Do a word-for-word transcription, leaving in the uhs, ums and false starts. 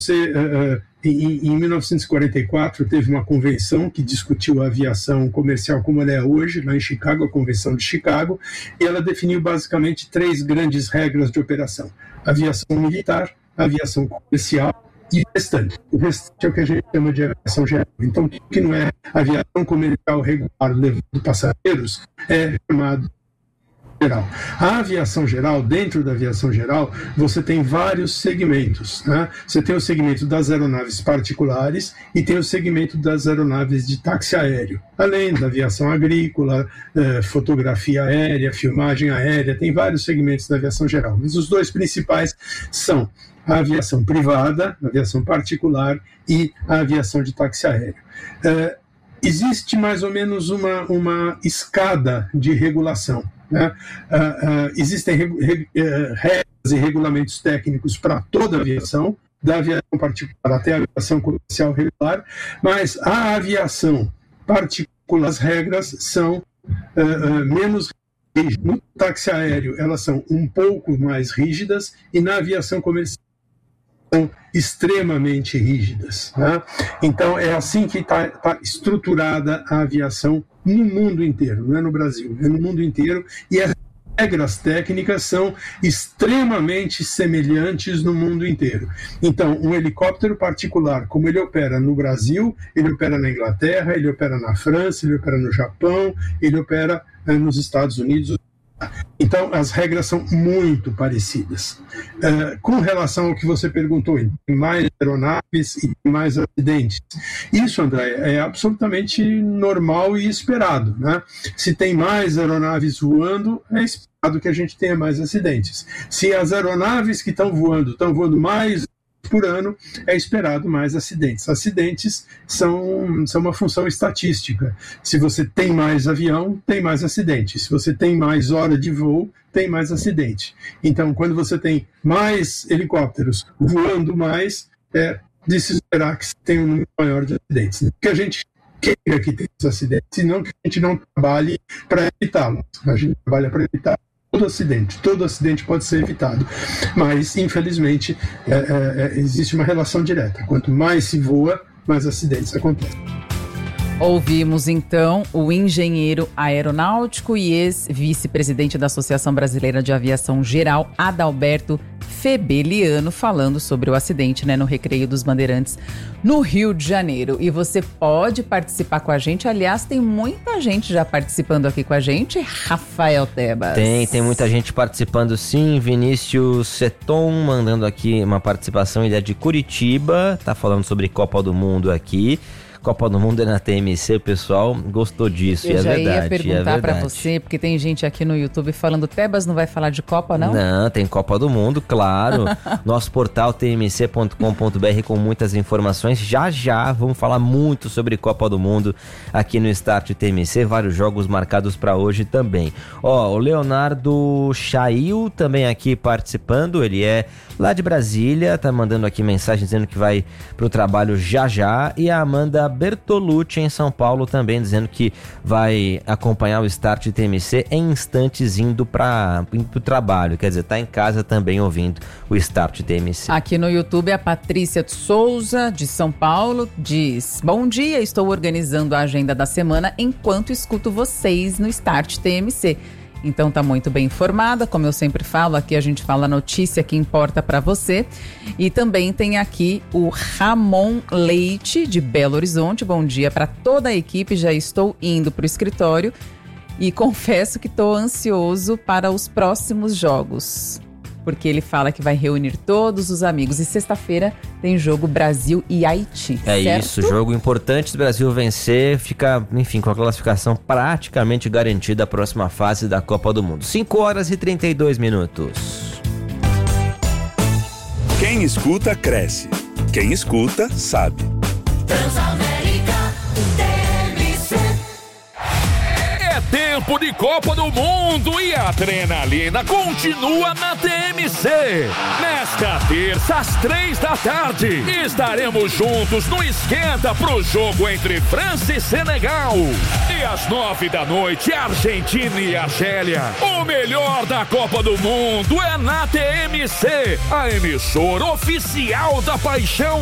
você, uh, em, em mil novecentos e quarenta e quatro, teve uma convenção que discutiu a aviação comercial como ela é hoje, lá em Chicago, a Convenção de Chicago, e ela definiu basicamente três grandes regras de operação: aviação militar, aviação comercial e o restante. O restante é o que a gente chama de aviação geral. Então, o que não é aviação comercial regular levando passageiros é chamado geral. A aviação geral, dentro da aviação geral, você tem vários segmentos, né? Você tem o segmento das aeronaves particulares e tem o segmento das aeronaves de táxi aéreo, além da aviação agrícola, eh, fotografia aérea, filmagem aérea, tem vários segmentos da aviação geral, mas os dois principais são a aviação privada, a aviação particular e a aviação de táxi aéreo. Eh, existe mais ou menos uma, uma escada de regulação. Né? Uh, uh, existem re, re, uh, regras e regulamentos técnicos para toda a aviação, da aviação particular até a aviação comercial regular, mas a aviação particular, as regras são uh, uh, menos rígidas. No táxi aéreo, elas são um pouco mais rígidas, e na aviação comercial são extremamente rígidas. Né? Então, é assim que está tá estruturada a aviação no mundo inteiro, não é no Brasil, é no mundo inteiro, e as regras técnicas são extremamente semelhantes no mundo inteiro. Então, um helicóptero particular, como ele opera no Brasil, ele opera na Inglaterra, ele opera na França, ele opera no Japão, ele opera eh, nos Estados Unidos. Então, as regras são muito parecidas. Uh, com relação ao que você perguntou, tem mais aeronaves e tem mais acidentes. Isso, André, é absolutamente normal e esperado, né? Se tem mais aeronaves voando, é esperado que a gente tenha mais acidentes. Se as aeronaves que estão voando estão voando mais por ano, é esperado mais acidentes. Acidentes são, são uma função estatística. Se você tem mais avião, tem mais acidente. Se você tem mais hora de voo, tem mais acidente. Então, quando você tem mais helicópteros voando mais, é de se esperar que tenha um número maior de acidentes. Que a gente queira que tenha esses acidentes, e não que a gente não trabalhe para evitá-los. A gente trabalha para evitar todo acidente, todo acidente pode ser evitado, mas infelizmente é, é, existe uma relação direta. Quanto mais se voa, mais acidentes acontecem. Ouvimos então o engenheiro aeronáutico e ex-vice-presidente da Associação Brasileira de Aviação Geral, Adalberto Febeliano, falando sobre o acidente, né, no Recreio dos Bandeirantes, no Rio de Janeiro. E você pode participar com a gente. Aliás, tem muita gente já participando aqui com a gente. Rafael Tebas. Tem, tem muita gente participando sim. Vinícius Seton mandando aqui uma participação. Ele é de Curitiba, tá falando sobre Copa do Mundo aqui. Copa do Mundo é na T M C, o pessoal gostou disso, eu e é verdade. Eu já ia perguntar é pra você, porque tem gente aqui no YouTube falando, Tebas não vai falar de Copa, não? Não, tem Copa do Mundo, claro. Nosso portal t m c ponto com ponto b r com muitas informações. Já já vamos falar muito sobre Copa do Mundo aqui no Start T M C, vários jogos marcados pra hoje também. Ó, o Leonardo Chail também aqui participando, ele é lá de Brasília, tá mandando aqui mensagem dizendo que vai pro trabalho já já, e a Amanda Bertolucci em São Paulo também dizendo que vai acompanhar o Start T M C em instantes indo para o trabalho, quer dizer, tá em casa também ouvindo o Start T M C. Aqui no YouTube a Patrícia de Souza de São Paulo diz: bom dia, estou organizando a agenda da semana enquanto escuto vocês no Start T M C. Então tá muito bem informada, como eu sempre falo, aqui a gente fala a notícia que importa para você. E também tem aqui o Ramon Leite, de Belo Horizonte. Bom dia para toda a equipe, já estou indo para o escritório e confesso que estou ansioso para os próximos jogos. Porque ele fala que vai reunir todos os amigos. E sexta-feira tem jogo Brasil e Haiti, É certo? isso, jogo importante. Se o Brasil vencer, fica, enfim, com a classificação praticamente garantida à próxima fase da Copa do Mundo. cinco horas e trinta e dois minutos. Quem escuta, cresce. Quem escuta, sabe. Transamérica T M C. É T tempo de Copa do Mundo e a adrenalina continua na T M C. Nesta terça, às três da tarde, estaremos juntos no Esquenta pro jogo entre França e Senegal. E às nove da noite, Argentina e Argélia. O melhor da Copa do Mundo é na T M C, a emissora oficial da paixão